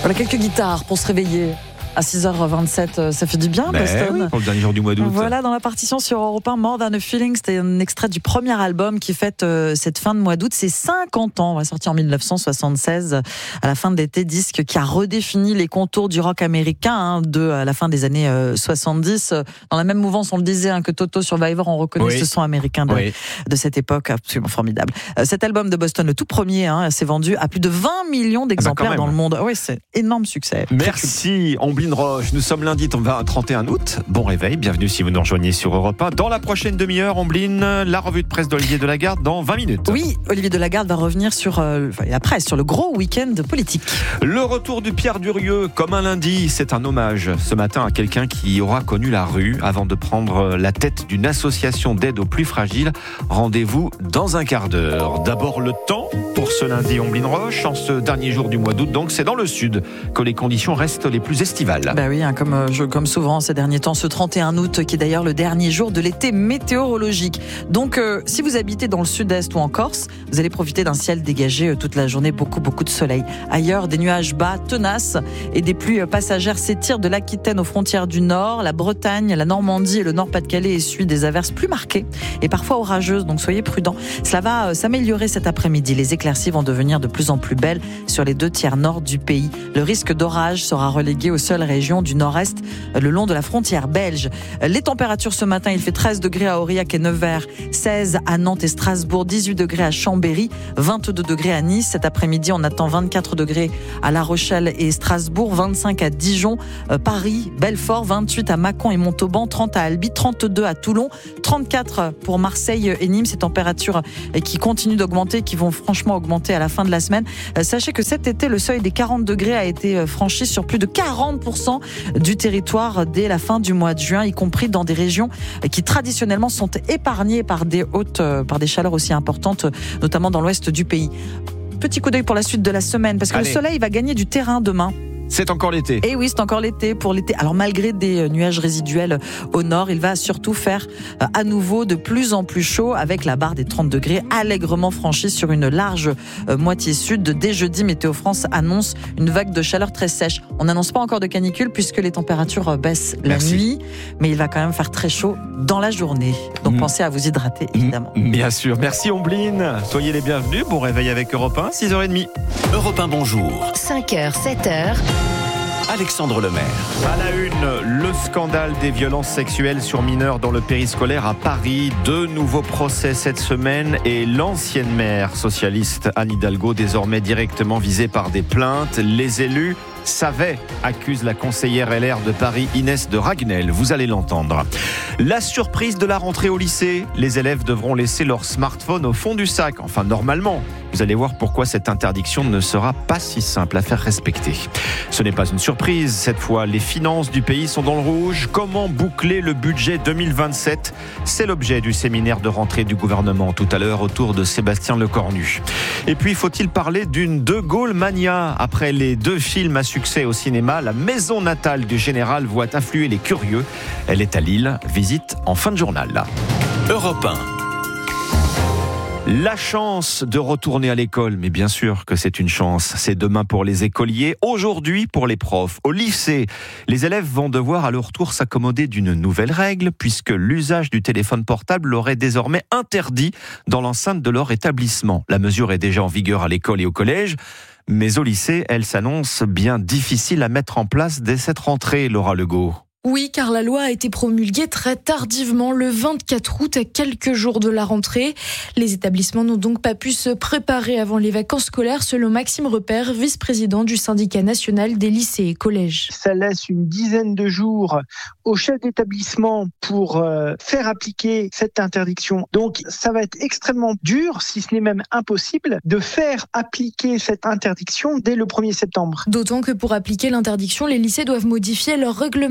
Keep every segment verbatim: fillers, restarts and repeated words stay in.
Voilà quelques guitares pour se réveiller. À six heures vingt-sept, ça fait du bien, ben Boston. Oui, pour le dernier jour du mois d'août. Voilà, dans la partition sur Europe un, More Than a Feeling, c'était un extrait du premier album qui fête euh, cette fin de mois d'août. C'est cinquante ans, sorti en dix-neuf cent soixante-seize, à la fin de l'été, disque qui a redéfini les contours du rock américain hein, de à la fin des années euh, soixante-dix. Dans la même mouvance, on le disait, hein, que Toto Survivor, on reconnaît oui. ce son américain de, oui. de cette époque, absolument formidable. Euh, cet album de Boston, le tout premier, hein, s'est vendu à plus de vingt millions d'exemplaires ah bah dans le monde. Oui, c'est énorme succès. Merci, Omblin Roche. Nous sommes lundi trente et un août. Bon réveil, bienvenue si vous nous rejoignez sur Europe un. Dans la prochaine demi-heure, Omblin, la revue de presse d'Olivier Delagarde dans vingt minutes. Oui, Olivier Delagarde va revenir sur euh, la presse, sur le gros week-end politique. Le retour du Pierre Durieux, comme un lundi, c'est un hommage ce matin à quelqu'un qui aura connu la rue avant de prendre la tête d'une association d'aide aux plus fragiles. Rendez-vous dans un quart d'heure. D'abord le temps pour ce lundi, Omblin Roche. En ce dernier jour du mois d'août, donc c'est dans le sud que les conditions restent les plus estivales. Bah oui, hein, comme, euh, je, comme souvent ces derniers temps, ce trente et un août qui est d'ailleurs le dernier jour de l'été météorologique. Donc euh, si vous habitez dans le sud-est ou en Corse, vous allez profiter d'un ciel dégagé euh, toute la journée, beaucoup beaucoup de soleil. Ailleurs, des nuages bas, tenaces et des pluies euh, passagères s'étirent de l'Aquitaine aux frontières du nord. La Bretagne, la Normandie et le Nord-Pas-de-Calais essuient des averses plus marquées et parfois orageuses, donc soyez prudents. Cela va euh, s'améliorer cet après-midi. Les éclaircies vont devenir de plus en plus belles sur les deux tiers nord du pays. Le risque d'orage sera relégué aux seules régions du nord-est le long de la frontière belge. Les températures ce matin, il fait treize degrés à Aurillac et Nevers, seize à Nantes et Strasbourg, dix-huit degrés à Chambéry, vingt-deux degrés à Nice. Cet après-midi, on attend vingt-quatre degrés à La Rochelle et Strasbourg, vingt-cinq à Dijon, euh, Paris, Belfort, vingt-huit à Mâcon et Montauban, trente à Albi, trente-deux à Toulon, trente-quatre pour Marseille et Nîmes. Ces températures qui continuent d'augmenter, qui vont franchement augmenter à la fin de la semaine. Euh, sachez que cet été, le seuil des quarante degrés a été franchi sur plus de quarante pour cent du territoire dès la fin du mois de juin, y compris dans des régions qui traditionnellement sont épargnées par des hautes, par des chaleurs aussi importantes, notamment dans l'ouest du pays. Petit coup d'œil pour la suite de la semaine, parce que Allez. le soleil va gagner du terrain demain. C'est encore l'été. Et oui, c'est encore l'été pour l'été. Alors malgré des nuages résiduels au nord, il va surtout faire à nouveau de plus en plus chaud avec la barre des trente degrés allègrement franchie sur une large moitié sud. Dès jeudi, Météo France annonce une vague de chaleur très sèche. On n'annonce pas encore de canicule puisque les températures baissent la Merci. nuit, mais il va quand même faire très chaud dans la journée. Donc mmh. pensez à vous hydrater, évidemment. Bien sûr. Merci Omblin. Soyez les bienvenus. Bon réveil avec Europe un, six heures trente. Europe un, bonjour. cinq heures, sept heures. Alexandre Lemaire. À la une, le scandale des violences sexuelles sur mineurs dans le périscolaire à Paris. Deux nouveaux procès cette semaine et l'ancienne maire socialiste Anne Hidalgo, désormais directement visée par des plaintes. Les élus savaient, accuse la conseillère L R de Paris Inès de Ragnel. Vous allez l'entendre. La surprise de la rentrée au lycée. Les élèves devront laisser leur smartphone au fond du sac. Enfin, normalement. Vous allez voir pourquoi cette interdiction ne sera pas si simple à faire respecter. Ce n'est pas une surprise. Cette fois, les finances du pays sont dans le rouge. Comment boucler le budget deux mille vingt-sept ? C'est l'objet du séminaire de rentrée du gouvernement tout à l'heure autour de Sébastien Lecornu. Et puis, faut-il parler d'une De Gaulle mania ? Après les deux films à succès au cinéma, la maison natale du général voit affluer les curieux. Elle est à Lille. Visite en fin de journal. Europe un. La chance de retourner à l'école, mais bien sûr que c'est une chance. C'est demain pour les écoliers, aujourd'hui pour les profs. Au lycée, les élèves vont devoir à leur tour s'accommoder d'une nouvelle règle, puisque l'usage du téléphone portable leur est désormais interdit dans l'enceinte de leur établissement. La mesure est déjà en vigueur à l'école et au collège, mais au lycée, elle s'annonce bien difficile à mettre en place dès cette rentrée, Laura Legault. Oui, car la loi a été promulguée très tardivement, le vingt-quatre août, à quelques jours de la rentrée. Les établissements n'ont donc pas pu se préparer avant les vacances scolaires, selon Maxime Repère, vice-président du syndicat national des lycées et collèges. Ça laisse une dizaine de jours au chef d'établissement pour euh, faire appliquer cette interdiction. Donc, ça va être extrêmement dur, si ce n'est même impossible, de faire appliquer cette interdiction dès le premier septembre. D'autant que pour appliquer l'interdiction, les lycées doivent modifier leur règlement intérieur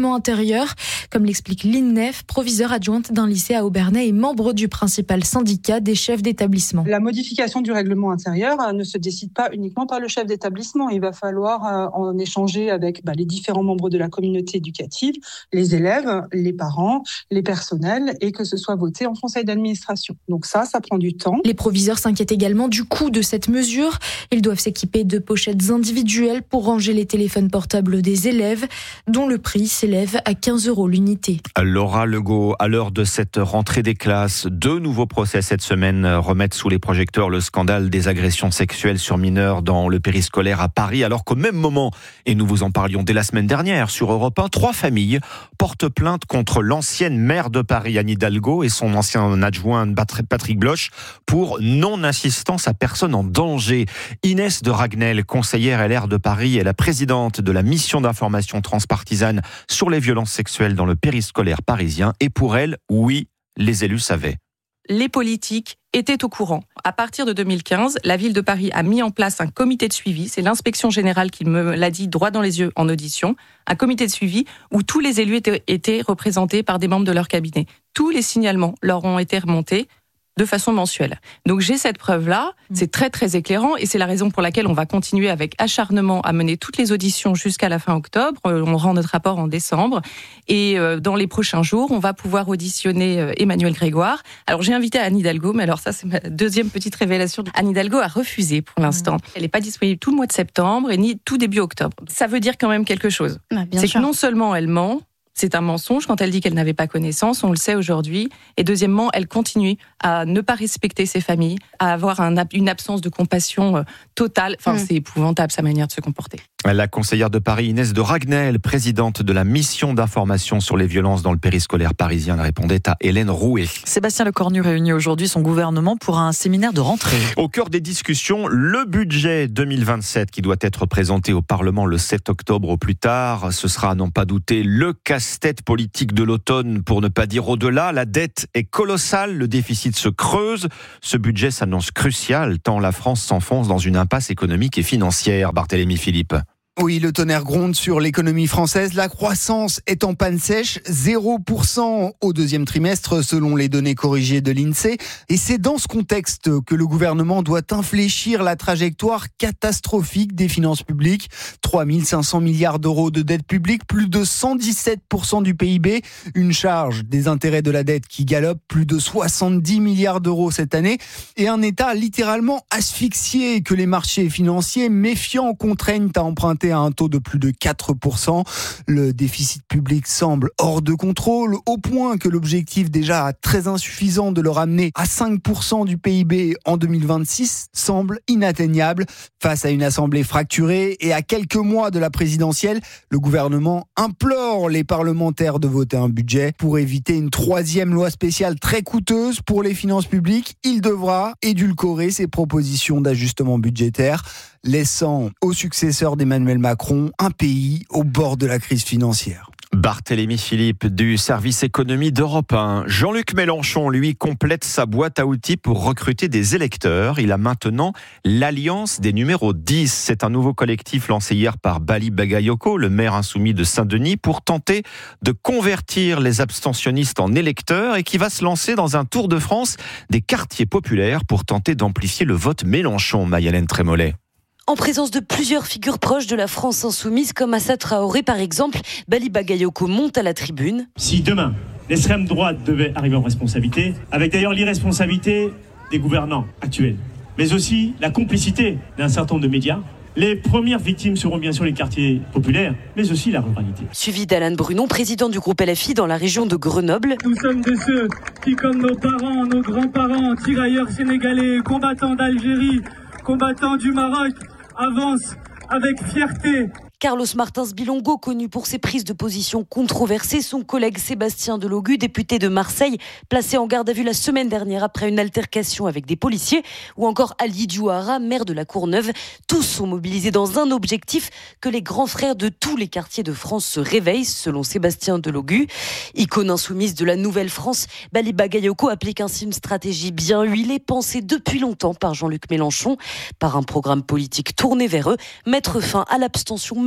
intérieur, comme l'explique Lynn Neff, proviseure adjointe d'un lycée à Obernai et membre du principal syndicat des chefs d'établissement. La modification du règlement intérieur ne se décide pas uniquement par le chef d'établissement. Il va falloir en échanger avec bah, les différents membres de la communauté éducative, les élèves, les parents, les personnels, et que ce soit voté en conseil d'administration. Donc ça, ça prend du temps. Les proviseurs s'inquiètent également du coût de cette mesure. Ils doivent s'équiper de pochettes individuelles pour ranger les téléphones portables des élèves, dont le prix s'élève à quinze euros l'unité. Laura Legault, à l'heure de cette rentrée des classes, deux nouveaux procès cette semaine remettent sous les projecteurs le scandale des agressions sexuelles sur mineurs dans le périscolaire à Paris, alors qu'au même moment, et nous vous en parlions dès la semaine dernière sur Europe un, trois familles portent plainte contre l'ancienne maire de Paris, Anne Hidalgo, et son ancien adjoint Patrick Bloch pour non-assistance à personne en danger. Inès de Ragnel, conseillère L R de Paris, est la présidente de la mission d'information transpartisane sur les violences sexuelles dans le périscolaire parisien. Et pour elle, oui, les élus savaient. Les politiques étaient au courant. À partir de deux mille quinze, la ville de Paris a mis en place un comité de suivi. C'est l'inspection générale qui me l'a dit droit dans les yeux en audition. Un comité de suivi où tous les élus étaient, étaient représentés par des membres de leur cabinet. Tous les signalements leur ont été remontés de façon mensuelle. Donc j'ai cette preuve-là, c'est très très éclairant et c'est la raison pour laquelle on va continuer avec acharnement à mener toutes les auditions jusqu'à la fin octobre. On rend notre rapport en décembre et dans les prochains jours, on va pouvoir auditionner Emmanuel Grégoire. Alors j'ai invité Anne Hidalgo, mais alors ça c'est ma deuxième petite révélation. Anne Hidalgo a refusé pour l'instant. Elle n'est pas disponible tout le mois de septembre et ni tout début octobre. Ça veut dire quand même quelque chose. Ah, c'est sûr. que non seulement elle ment, c'est un mensonge quand elle dit qu'elle n'avait pas connaissance, on le sait aujourd'hui. Et deuxièmement, elle continue à ne pas respecter ses familles, à avoir un, une absence de compassion totale. Enfin, mmh. c'est épouvantable sa manière de se comporter. La conseillère de Paris, Inès de Ragnel, présidente de la mission d'information sur les violences dans le périscolaire parisien, répondait à Hélène Rouet. Sébastien Lecornu réunit aujourd'hui son gouvernement pour un séminaire de rentrée. Au cœur des discussions, le budget deux mille vingt-sept qui doit être présenté au Parlement le sept octobre au plus tard. Ce sera, à n'en pas douter, le casse-tête politique de l'automne, pour ne pas dire au-delà. La dette est colossale, le déficit se creuse. Ce budget s'annonce crucial tant la France s'enfonce dans une impasse économique et financière. Barthélémy Philippe. Oui, le tonnerre gronde sur l'économie française. La croissance est en panne sèche, zéro pour cent au deuxième trimestre selon les données corrigées de l'INSEE. Et c'est dans ce contexte que le gouvernement doit infléchir la trajectoire catastrophique des finances publiques. trois mille cinq cents milliards d'euros de dette publique, plus de cent dix-sept pour cent du P I B. Une charge des intérêts de la dette qui galope, plus de soixante-dix milliards d'euros cette année. Et un État littéralement asphyxié que les marchés financiers méfiants contraignent à emprunter à un taux de plus de quatre pour cent. Le déficit public semble hors de contrôle, au point que l'objectif déjà très insuffisant de le ramener à cinq pour cent du P I B en deux mille vingt-six semble inatteignable. Face à une assemblée fracturée et à quelques mois de la présidentielle, le gouvernement implore les parlementaires de voter un budget. Pour éviter une troisième loi spéciale très coûteuse pour les finances publiques, il devra édulcorer ses propositions d'ajustement budgétaire, laissant au successeur d'Emmanuel Macron un pays au bord de la crise financière. Barthélémy Philippe du service économie d'Europe un. Jean-Luc Mélenchon, lui, complète sa boîte à outils pour recruter des électeurs. Il a maintenant l'Alliance des numéros dix. C'est un nouveau collectif lancé hier par Bali Bagayoko, le maire insoumis de Saint-Denis, pour tenter de convertir les abstentionnistes en électeurs et qui va se lancer dans un tour de France des quartiers populaires pour tenter d'amplifier le vote Mélenchon. Maï-Hélène Trémollet. En présence de plusieurs figures proches de la France insoumise, comme Assa Traoré par exemple, Bali Bagayoko monte à la tribune. Si demain, l'extrême droite devait arriver en responsabilité, avec d'ailleurs l'irresponsabilité des gouvernants actuels, mais aussi la complicité d'un certain nombre de médias, les premières victimes seront bien sûr les quartiers populaires, mais aussi la ruralité. Suivi d'Alain Brunon, président du groupe L F I dans la région de Grenoble. Nous sommes de ceux qui, comme nos parents, nos grands-parents, tirailleurs sénégalais, combattants d'Algérie, combattants du Maroc, avance avec fierté. Carlos Martins Bilongo, connu pour ses prises de position controversées, son collègue Sébastien Delogu, député de Marseille, placé en garde à vue la semaine dernière après une altercation avec des policiers, ou encore Ali Diouara, maire de la Courneuve. Tous sont mobilisés dans un objectif, que les grands frères de tous les quartiers de France se réveillent, selon Sébastien Delogu. Icône insoumise de la Nouvelle-France, Bali Bagayoko applique ainsi une stratégie bien huilée, pensée depuis longtemps par Jean-Luc Mélenchon. Par un programme politique tourné vers eux, mettre fin à l'abstention massive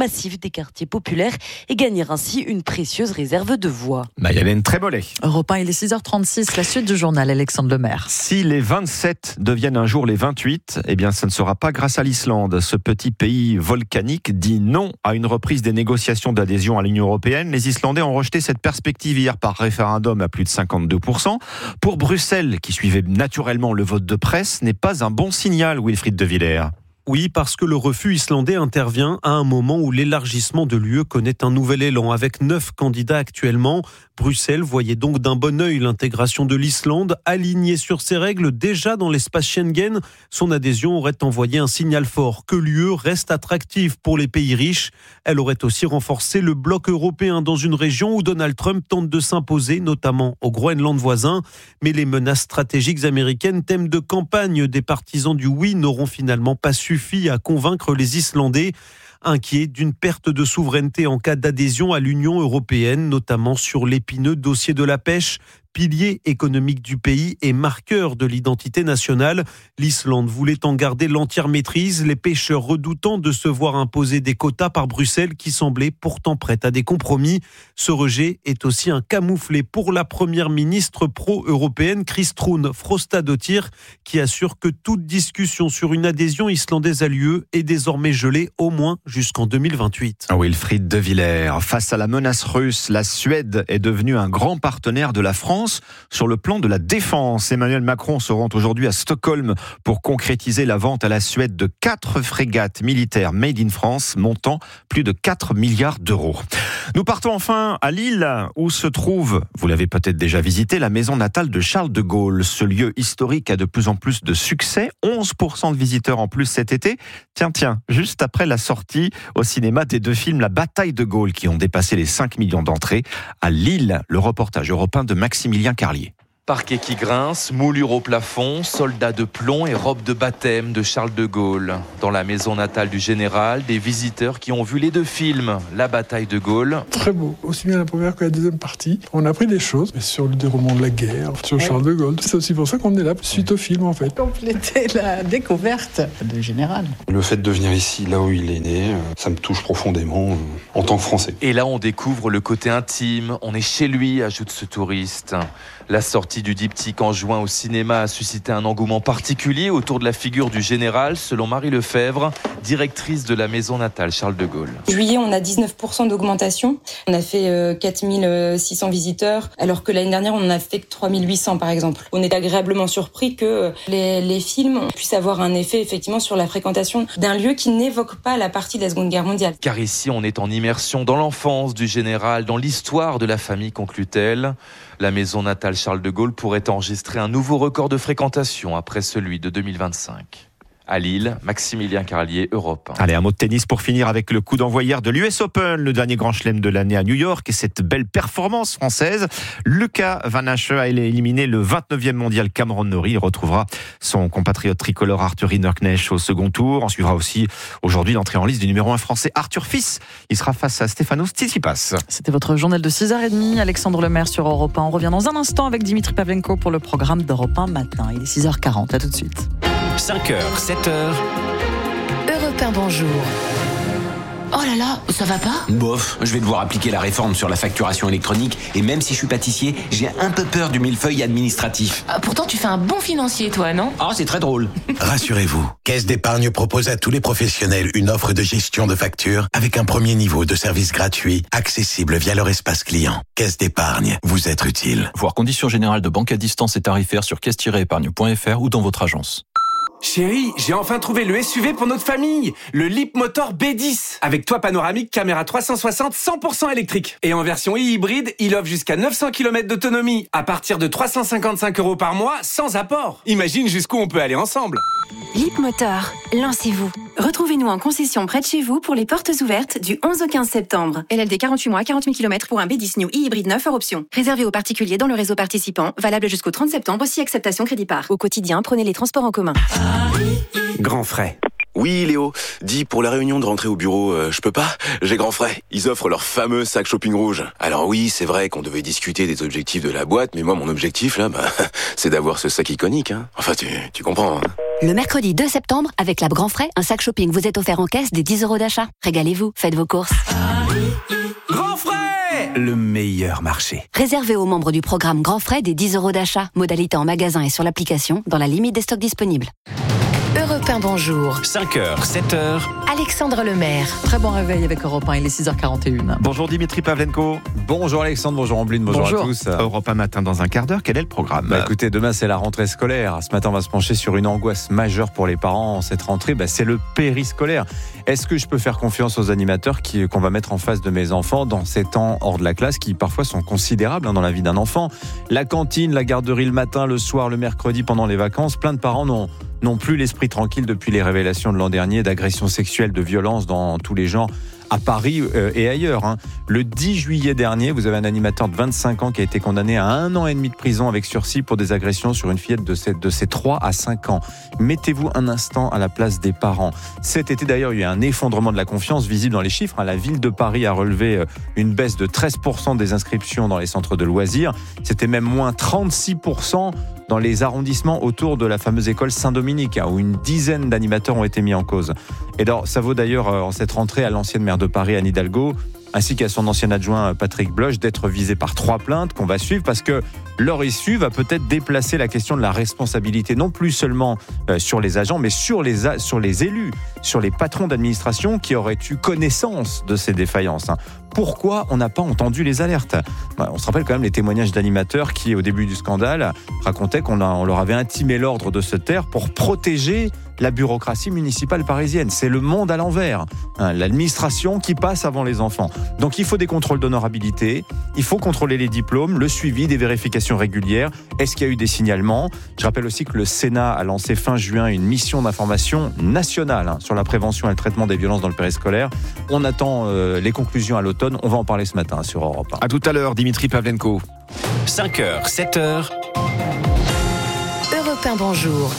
massif des quartiers populaires et gagner ainsi une précieuse réserve de voix. Mayalène Trémollet. Europe un, il est six heures trente-six, la suite du journal, Alexandre Lemaire. Si les vingt-sept deviennent un jour les vingt-huit, eh bien, ce ne sera pas grâce à l'Islande. Ce petit pays volcanique dit non à une reprise des négociations d'adhésion à l'Union européenne. Les Islandais ont rejeté cette perspective hier par référendum à plus de cinquante-deux pour cent. Pour Bruxelles, qui suivait naturellement le vote de presse, n'est pas un bon signal, Wilfried de Villers. Oui, parce que le refus islandais intervient à un moment où l'élargissement de l'U E connaît un nouvel élan. Avec neuf candidats actuellement, Bruxelles voyait donc d'un bon œil l'intégration de l'Islande. Alignée sur ses règles déjà dans l'espace Schengen, son adhésion aurait envoyé un signal fort que l'U E reste attractive pour les pays riches. Elle aurait aussi renforcé le bloc européen dans une région où Donald Trump tente de s'imposer, notamment au Groenland voisin. Mais les menaces stratégiques américaines, thème de campagne des partisans du oui, n'auront finalement pas suffi à convaincre les Islandais, inquiets d'une perte de souveraineté en cas d'adhésion à l'Union européenne, notamment sur l'épineux dossier de la pêche. Pilier économique du pays et marqueur de l'identité nationale. L'Islande voulait en garder l'entière maîtrise, les pêcheurs redoutant de se voir imposer des quotas par Bruxelles qui semblait pourtant prête à des compromis. Ce rejet est aussi un camouflet pour la première ministre pro-européenne Kristrún Frostadóttir qui assure que toute discussion sur une adhésion islandaise à l'U E est désormais gelée au moins jusqu'en deux mille vingt-huit. Wilfried de Villers, face à la menace russe, la Suède est devenue un grand partenaire de la France sur le plan de la défense. Emmanuel Macron se rend aujourd'hui à Stockholm pour concrétiser la vente à la Suède de quatre frégates militaires made in France, montant plus de quatre milliards d'euros. Nous partons enfin à Lille, où se trouve, vous l'avez peut-être déjà visité, la maison natale de Charles de Gaulle. Ce lieu historique a de plus en plus de succès, onze pour cent de visiteurs en plus cet été. Tiens, tiens, juste après la sortie au cinéma des deux films La Bataille de Gaulle, qui ont dépassé les cinq millions d'entrées. À Lille, le reportage européen de Maximilien Carlier. Parquet qui grince, moulure au plafond, soldats de plomb et robe de baptême de Charles de Gaulle. Dans la maison natale du général, des visiteurs qui ont vu les deux films, La Bataille de Gaulle. Très beau, aussi bien la première que la deuxième partie. On a appris des choses sur le déroulement de la guerre, sur Charles de Gaulle. C'est aussi pour ça qu'on est là, suite au film en fait. Compléter la découverte du général. Le fait de venir ici, là où il est né, ça me touche profondément en tant que Français. Et là, on découvre le côté intime. On est chez lui, ajoute ce touriste. La sortie du diptyque en juin au cinéma a suscité un engouement particulier autour de la figure du général, selon Marie Lefebvre, directrice de la maison natale Charles de Gaulle. En juillet, on a dix-neuf pour cent d'augmentation. On a fait euh, quatre mille six cents visiteurs, alors que l'année dernière, on en a fait que trois mille huit cents par exemple. On est agréablement surpris que les, les films puissent avoir un effet effectivement sur la fréquentation d'un lieu qui n'évoque pas la partie de la Seconde Guerre mondiale. Car ici, on est en immersion dans l'enfance du général, dans l'histoire de la famille, conclut-elle. La maison natale Charles de Gaulle pourrait enregistrer un nouveau record de fréquentation après celui de deux mille vingt-cinq. À Lille, Maximilien Carlier, Europe. Allez, un mot de tennis pour finir avec le coup d'envoi hier de l'U S Open, le dernier grand chelem de l'année à New York, et cette belle performance française. Lucas Van Hache a éliminé le vingt-neuvième mondial Cameron Norrie. Il retrouvera son compatriote tricolore Arthur Rinderknecht au second tour. On suivra aussi aujourd'hui l'entrée en liste du numéro un français Arthur Fils. Il sera face à Stefanos Tsitsipas. C'était votre journal de six heures trente, Alexandre Lemaire sur Europe un. On revient dans un instant avec Dimitri Pavlenko pour le programme d'Europe un matin. Il est six heures quarante, à tout de suite. cinq heures, sept heures. Europe un, bonjour. Oh là là, ça va pas ? Bof, je vais devoir appliquer la réforme sur la facturation électronique et même si je suis pâtissier, j'ai un peu peur du millefeuille administratif. Ah, pourtant, tu fais un bon financier, toi, non ? Ah, c'est très drôle. Rassurez-vous, Caisse d'épargne propose à tous les professionnels une offre de gestion de factures avec un premier niveau de service gratuit, accessible via leur espace client. Caisse d'épargne, vous êtes utile. Voir conditions générales de banque à distance et tarifaires sur caisse tiret épargne point f r ou dans votre agence. Chérie, j'ai enfin trouvé le S U V pour notre famille, le Leapmotor B dix, avec toit panoramique, caméra trois cent soixante, cent pour cent électrique. Et en version e-hybride, il offre jusqu'à neuf cents kilomètres d'autonomie, à partir de trois cent cinquante-cinq euros par mois, sans apport. Imagine jusqu'où on peut aller ensemble. Leapmotor, lancez-vous. Retrouvez-nous en concession près de chez vous pour les portes ouvertes du onze au quinze septembre. L L D quarante-huit mois, quarante mille kilomètres pour un B dix New e-hybride neuf hors option. Réservé aux particuliers dans le réseau participant, valable jusqu'au trente septembre si acceptation crédit par. Au quotidien, prenez les transports en commun. Grand frais. Oui, Léo. Dis, pour la réunion de rentrée au bureau, euh, je peux pas. J'ai grand frais. Ils offrent leur fameux sac shopping rouge. Alors oui, c'est vrai qu'on devait discuter des objectifs de la boîte, mais moi, mon objectif, là, bah, c'est d'avoir ce sac iconique, hein. Enfin, tu, tu comprends, hein. Le mercredi deux septembre, avec la Grand Frais, un sac shopping vous est offert en caisse des dix euros d'achat. Régalez-vous, faites vos courses. Grand Frais, le meilleur marché. Réservé aux membres du programme Grand Frais des dix euros d'achat. Modalité en magasin et sur l'application, dans la limite des stocks disponibles. Europe un, bonjour. cinq heures, sept heures. Alexandre Lemaire. Très bon réveil avec Europe un, il est six heures quarante et une. Bonjour Dimitri Pavlenko. Bonjour Alexandre, bonjour Ambline, bonjour, bonjour à tous. Europe un matin dans un quart d'heure, quel est le programme ? Bah, écoutez, demain c'est la rentrée scolaire. Ce matin on va se pencher sur une angoisse majeure pour les parents en cette rentrée, bah, c'est le périscolaire. Est-ce que je peux faire confiance aux animateurs qui, qu'on va mettre en face de mes enfants dans ces temps hors de la classe qui parfois sont considérables hein, dans la vie d'un enfant ? La cantine, la garderie le matin, le soir, le mercredi, pendant les vacances, plein de parents n'ont n'ont plus l'esprit tranquille depuis les révélations de l'an dernier d'agressions sexuelles, de violences dans tous les genres à Paris euh, et ailleurs. Hein. Le dix juillet dernier, vous avez un animateur de vingt-cinq ans qui a été condamné à un an et demi de prison avec sursis pour des agressions sur une fillette de ses, de ses trois à cinq ans. Mettez-vous un instant à la place des parents. Cet été d'ailleurs, il y a eu un effondrement de la confiance visible dans les chiffres. Hein. La ville de Paris a relevé une baisse de treize pour cent des inscriptions dans les centres de loisirs. C'était même moins trente-six pour cent dans les arrondissements autour de la fameuse école Saint-Dominique, où une dizaine d'animateurs ont été mis en cause. Et alors, ça vaut d'ailleurs en cette rentrée à l'ancienne maire de Paris, Anne Hidalgo, ainsi qu'à son ancien adjoint Patrick Bloch, d'être visé par trois plaintes qu'on va suivre parce que leur issue va peut-être déplacer la question de la responsabilité, non plus seulement sur les agents, mais sur les, a- sur les élus, sur les patrons d'administration qui auraient eu connaissance de ces défaillances. Pourquoi on n'a pas entendu les alertes ? On se rappelle quand même les témoignages d'animateurs qui, au début du scandale, racontaient qu'on a, on leur avait intimé l'ordre de se taire pour protéger la bureaucratie municipale parisienne. C'est le monde à l'envers. Hein, l'administration qui passe avant les enfants. Donc il faut des contrôles d'honorabilité, il faut contrôler les diplômes, le suivi, des vérifications régulières. Est-ce qu'il y a eu des signalements ? Je rappelle aussi que le Sénat a lancé fin juin une mission d'information nationale hein, sur la prévention et le traitement des violences dans le périscolaire. On attend euh, les conclusions à l'automne. On va en parler ce matin sur Europe un. À tout à l'heure, Dimitri Pavlenko. cinq heures, sept heures. Europe un, bonjour.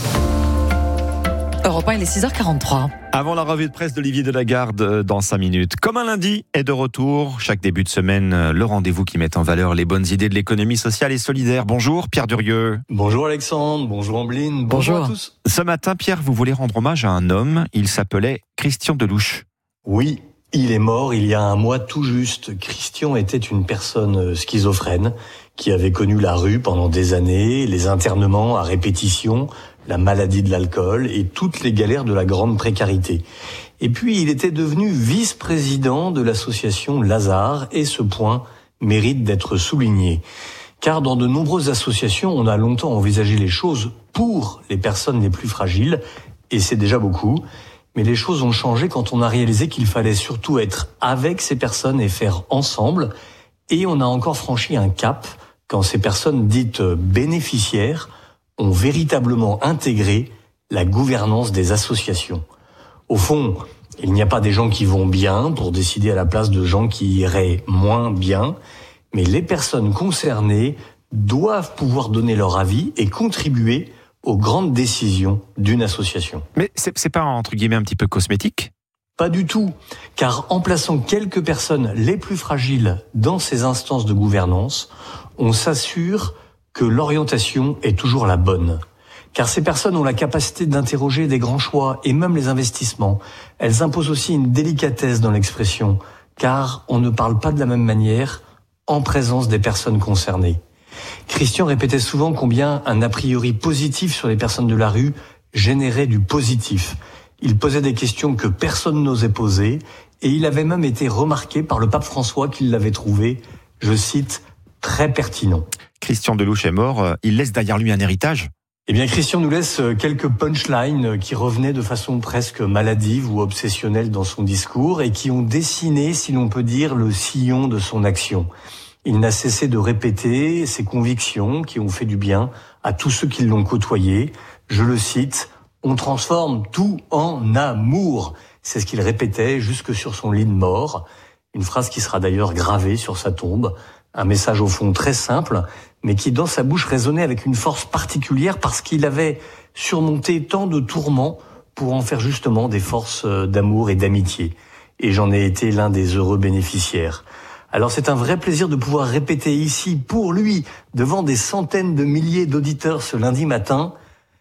Europe un, il est six heures quarante-trois. Avant la revue de presse d'Olivier Delagarde dans cinq minutes. Comme un lundi est de retour, chaque début de semaine, le rendez-vous qui met en valeur les bonnes idées de l'économie sociale et solidaire. Bonjour Pierre Durieux. Bonjour Alexandre, bonjour Ambline, bonjour, bonjour à tous. Ce matin, Pierre, vous voulez rendre hommage à un homme, il s'appelait Christian Delouche. Oui, il est mort il y a un mois tout juste. Christian était une personne schizophrène qui avait connu la rue pendant des années, les internements à répétition, la maladie de l'alcool et toutes les galères de la grande précarité. Et puis, il était devenu vice-président de l'association Lazare et ce point mérite d'être souligné. Car dans de nombreuses associations, on a longtemps envisagé les choses pour les personnes les plus fragiles et c'est déjà beaucoup. Mais les choses ont changé quand on a réalisé qu'il fallait surtout être avec ces personnes et faire ensemble. Et on a encore franchi un cap quand ces personnes dites bénéficiaires ont véritablement intégré la gouvernance des associations. Au fond, il n'y a pas des gens qui vont bien pour décider à la place de gens qui iraient moins bien, mais les personnes concernées doivent pouvoir donner leur avis et contribuer aux grandes décisions d'une association. Mais c'est, c'est pas, entre guillemets, un petit peu cosmétique ? Pas du tout, car en plaçant quelques personnes les plus fragiles dans ces instances de gouvernance, on s'assure que l'orientation est toujours la bonne. Car ces personnes ont la capacité d'interroger des grands choix et même les investissements. Elles imposent aussi une délicatesse dans l'expression, car on ne parle pas de la même manière en présence des personnes concernées. Christian répétait souvent combien un a priori positif sur les personnes de la rue générait du positif. Il posait des questions que personne n'osait poser et il avait même été remarqué par le pape François qui l'avait trouvé, je cite, très pertinent. Christian Delouche est mort, il laisse derrière lui un héritage ? Eh bien, Christian nous laisse quelques punchlines qui revenaient de façon presque maladive ou obsessionnelle dans son discours et qui ont dessiné, si l'on peut dire, le sillon de son action. Il n'a cessé de répéter ses convictions qui ont fait du bien à tous ceux qui l'ont côtoyé. Je le cite, « On transforme tout en amour ». C'est ce qu'il répétait jusque sur son lit de mort. Une phrase qui sera d'ailleurs gravée sur sa tombe. Un message au fond très simple, mais qui dans sa bouche résonnait avec une force particulière parce qu'il avait surmonté tant de tourments pour en faire justement des forces d'amour et d'amitié. Et j'en ai été l'un des heureux bénéficiaires. Alors c'est un vrai plaisir de pouvoir répéter ici pour lui, devant des centaines de milliers d'auditeurs ce lundi matin,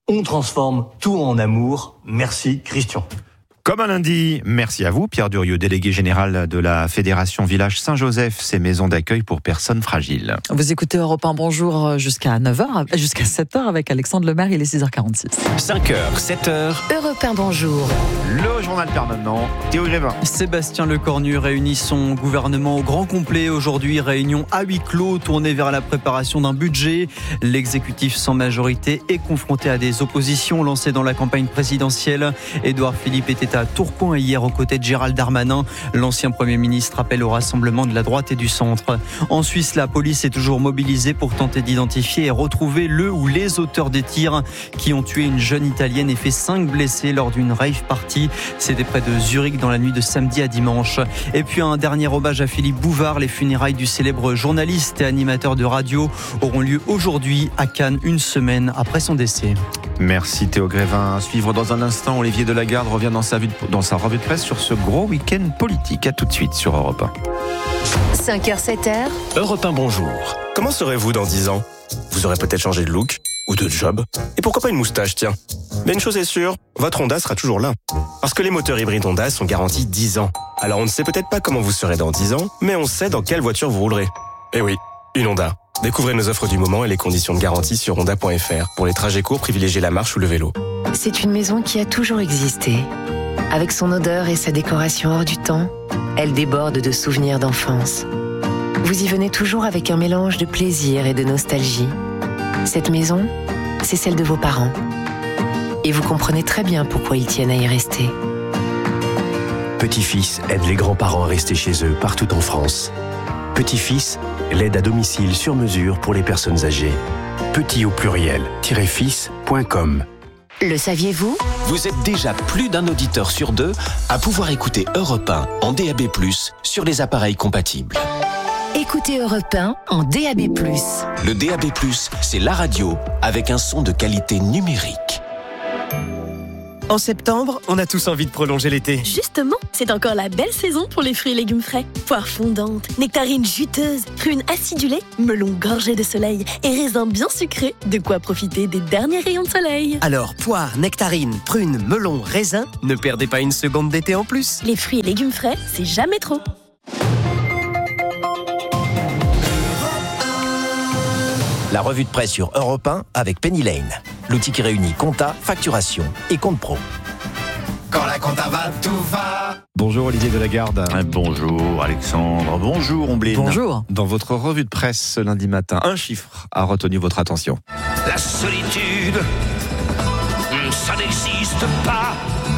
On transforme tout en amour. Merci Christian. Comme un lundi, merci à vous, Pierre Durieux, délégué général de la Fédération Village Saint-Joseph, ces maisons d'accueil pour personnes fragiles. Vous écoutez Europe un, bonjour, jusqu'à neuf heures, jusqu'à sept heures avec Alexandre Lemaire, il est six heures quarante-six. cinq heures, sept heures. Europe un, bonjour. Le journal permanent, Théo Grévin. Sébastien Lecornu réunit son gouvernement au grand complet aujourd'hui. Réunion à huis clos tournée vers la préparation d'un budget. L'exécutif sans majorité est confronté à des oppositions lancées dans la campagne présidentielle. Édouard Philippe était à Tourcoing hier aux côtés de Gérald Darmanin. L'ancien Premier ministre appelle au rassemblement de la droite et du centre. En Suisse, la police est toujours mobilisée pour tenter d'identifier et retrouver le ou les auteurs des tirs qui ont tué une jeune Italienne et fait cinq blessés lors d'une rave party. C'était près de Zurich dans la nuit de samedi à dimanche. Et puis un dernier hommage à Philippe Bouvard. Les funérailles du célèbre journaliste et animateur de radio auront lieu aujourd'hui à Cannes, une semaine après son décès. Merci Théo Grévin. À suivre dans un instant, Olivier Delagarde revient dans sa, dans sa revue de presse sur ce gros week-end politique. À tout de suite sur Europe un. cinq heures, sept heures. Europe un, bonjour. Comment serez-vous dans dix ans ? Vous aurez peut-être changé de look ou de job. Et pourquoi pas une moustache, tiens. Mais une chose est sûre, votre Honda sera toujours là. Parce que les moteurs hybrides Honda sont garantis dix ans. Alors on ne sait peut-être pas comment vous serez dans dix ans, mais on sait dans quelle voiture vous roulerez. Eh oui, une Honda. Découvrez nos offres du moment et les conditions de garantie sur honda point f r. Pour les trajets courts, privilégiez la marche ou le vélo. C'est une maison qui a toujours existé. Avec son odeur et sa décoration hors du temps, elle déborde de souvenirs d'enfance. Vous y venez toujours avec un mélange de plaisir et de nostalgie. Cette maison, c'est celle de vos parents. Et vous comprenez très bien pourquoi ils tiennent à y rester. Petit-fils aide les grands-parents à rester chez eux partout en France. Petit-fils, l'aide à domicile sur mesure pour les personnes âgées. Petit au pluriel, fils point com. Le saviez-vous ? Vous êtes déjà plus d'un auditeur sur deux à pouvoir écouter Europe un en D A B plus, sur les appareils compatibles. Écoutez Europe un en D A B plus. Le D A B plus, c'est la radio avec un son de qualité numérique. En septembre, on a tous envie de prolonger l'été. Justement, c'est encore la belle saison pour les fruits et légumes frais. Poires fondantes, nectarines juteuses, prunes acidulées, melons gorgés de soleil et raisins bien sucrés, de quoi profiter des derniers rayons de soleil. Alors, poires, nectarines, prunes, melons, raisins, ne perdez pas une seconde d'été en plus. Les fruits et légumes frais, c'est jamais trop. La revue de presse sur Europe un avec Penny Lane. L'outil qui réunit compta, facturation et compte pro. Quand la compta va, tout va. Bonjour Olivier Delagarde. Bonjour Alexandre. Bonjour Ombline. Bonjour. Dans votre revue de presse ce lundi matin, un chiffre a retenu votre attention. La solitude, ça n'existe pas.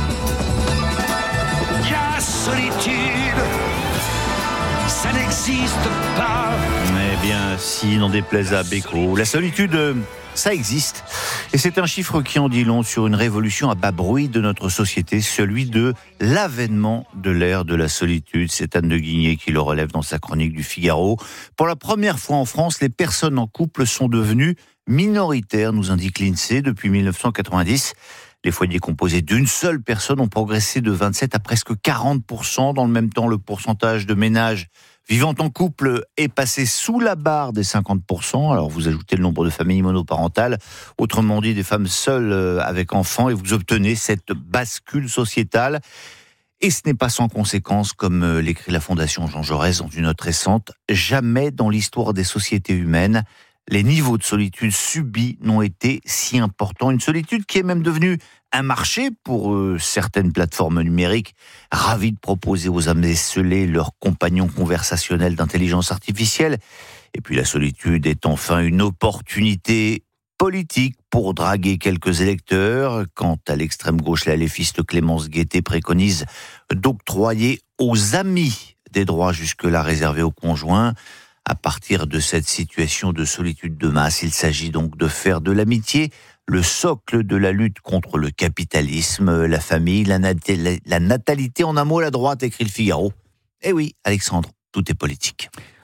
La solitude, ça n'existe pas. Eh bien, si, n'en déplaise à Beko, la solitude, ça existe. Et c'est un chiffre qui en dit long sur une révolution à bas bruit de notre société, celui de l'avènement de l'ère de la solitude. C'est Anne de Guigné qui le relève dans sa chronique du Figaro. Pour la première fois en France, les personnes en couple sont devenues minoritaires, nous indique l'INSEE, depuis dix-neuf cent quatre-vingt-dix. Les foyers composés d'une seule personne ont progressé de vingt-sept à presque quarante pour cent. Dans le même temps, le pourcentage de ménages vivant en couple est passé sous la barre des cinquante pour cent. Alors vous ajoutez le nombre de familles monoparentales, autrement dit des femmes seules avec enfants, et vous obtenez cette bascule sociétale. Et ce n'est pas sans conséquence, comme l'écrit la Fondation Jean Jaurès dans une note récente. Jamais dans l'histoire des sociétés humaines, les niveaux de solitude subis n'ont été si importants. Une solitude qui est même devenue un marché pour euh, certaines plateformes numériques, ravies de proposer aux âmes esseulées leurs compagnons conversationnels d'intelligence artificielle. Et puis la solitude est enfin une opportunité politique pour draguer quelques électeurs. Quant à l'extrême gauche, la léfiste Clémence Guettet préconise d'octroyer aux amis des droits jusque-là réservés aux conjoints. À partir de cette situation de solitude de masse, il s'agit donc de faire de l'amitié le socle de la lutte contre le capitalisme, la famille, la, nat- la natalité, en un mot, la droite, écrit le Figaro. Eh oui, Alexandre, tout est politique.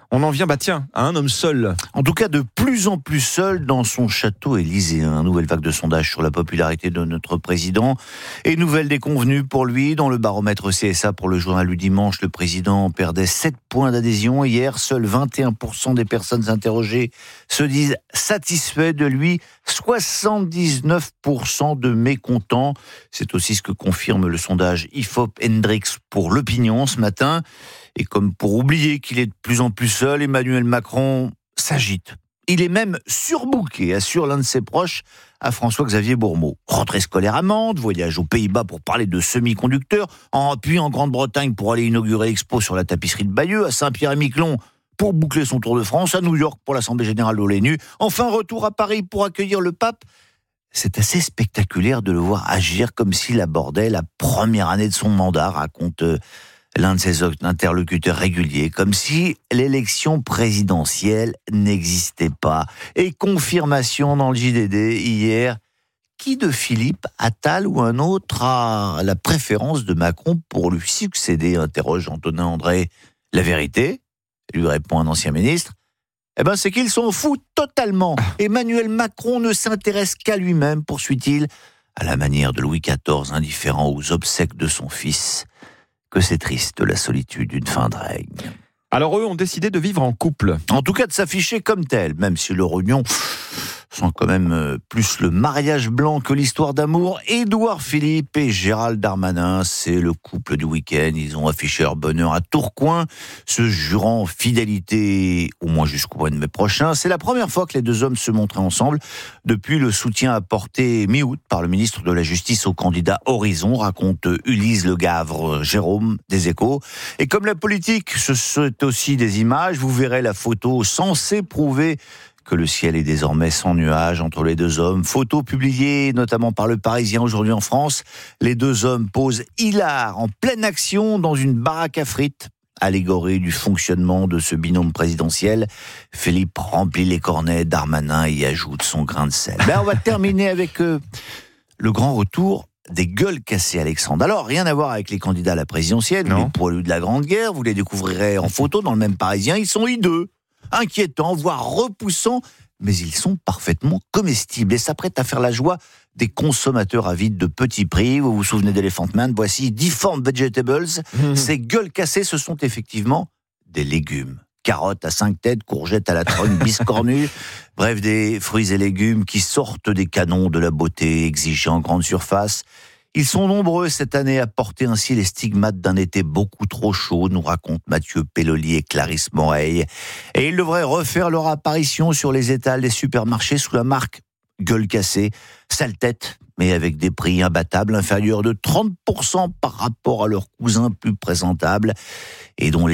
On en vient, bah tiens, à un homme seul. En tout cas, de plus en plus seul dans son château élyséen. Nouvelle vague de sondage sur la popularité de notre président. Et nouvelle déconvenue pour lui. Dans le baromètre C S A pour le journal du dimanche, le président perdait sept points d'adhésion. Hier, seuls vingt et un pour cent des personnes interrogées se disent satisfaits de lui. soixante-dix-neuf pour cent de mécontents. C'est aussi ce que confirme le sondage I F O P Hendrix pour l'opinion ce matin. Et comme pour oublier qu'il est de plus en plus seul, Emmanuel Macron s'agite. Il est même surbooké, assure l'un de ses proches à François-Xavier Bourmeau. Rentrée scolaire à Mantes, voyage aux Pays-Bas pour parler de semi-conducteurs, puis en Grande-Bretagne pour aller inaugurer l'expo sur la tapisserie de Bayeux, à Saint-Pierre-et-Miquelon pour boucler son Tour de France, à New York pour l'Assemblée Générale de l'ONU, enfin retour à Paris pour accueillir le pape. C'est assez spectaculaire de le voir agir comme s'il abordait la première année de son mandat, raconte l'un de ses interlocuteurs réguliers, comme si l'élection présidentielle n'existait pas. Et confirmation dans le J D D hier, qui de Philippe Attal ou un autre a la préférence de Macron pour lui succéder, interroge Antonin André. La vérité, lui répond un ancien ministre, eh ben c'est qu'ils s'en foutent totalement. Emmanuel Macron ne s'intéresse qu'à lui-même, poursuit-il, à la manière de Louis quatorze, indifférent aux obsèques de son fils. Que c'est triste, la solitude d'une fin de règne. Alors eux ont décidé de vivre en couple. En tout cas de s'afficher comme tel, même si leur union sent quand même plus le mariage blanc que l'histoire d'amour. Édouard Philippe et Gérald Darmanin, c'est le couple du week-end. Ils ont affiché leur bonheur à Tourcoing, se jurant fidélité au moins jusqu'au mois de mai prochain. C'est la première fois que les deux hommes se montraient ensemble depuis le soutien apporté mi-août par le ministre de la Justice au candidat Horizon, raconte Ulysse Le Gavre Jérôme des Échos. Et comme la politique, c'est aussi des images, vous verrez la photo censée prouver que le ciel est désormais sans nuages entre les deux hommes. Photo publiée notamment par Le Parisien aujourd'hui en France. Les deux hommes posent hilar en pleine action dans une baraque à frites. Allégorie du fonctionnement de ce binôme présidentiel. Philippe remplit les cornets, Darmanin y ajoute son grain de sel. Ben, on va terminer avec euh, le grand retour des gueules cassées, Alexandre. Alors, rien à voir avec les candidats à la présidentielle, les poilus de la Grande Guerre, vous les découvrirez en photo dans le même Parisien. Ils sont hideux, inquiétants, voire repoussants, mais ils sont parfaitement comestibles et s'apprêtent à faire la joie des consommateurs avides de petits prix. Vous vous souvenez d'Elephant Man, voici Deformed Vegetables. Mmh. Ces gueules cassées, ce sont effectivement des légumes. Carottes à cinq têtes, courgettes à la trogne, biscornues, bref, des fruits et légumes qui sortent des canons de la beauté exigés en grande surface. Ils sont nombreux cette année à porter ainsi les stigmates d'un été beaucoup trop chaud, nous racontent Mathieu Pelloli et Clarisse Moreille. Et ils devraient refaire leur apparition sur les étals des supermarchés sous la marque Gueule cassée, sale tête, mais avec des prix imbattables, inférieurs de trente pour cent par rapport à leurs cousins plus présentables, et dont les